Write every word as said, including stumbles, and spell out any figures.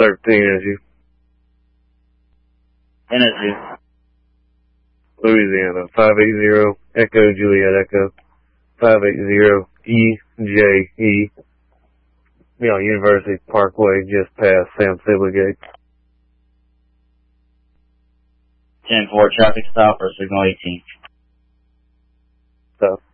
thirteen as you. Tennessee. Louisiana. five eight zero Echo Juliet Echo. five eight zero E J E. You know, University Parkway, just past Sam Sibley Gate. ten four traffic stop or signal eighteen. So.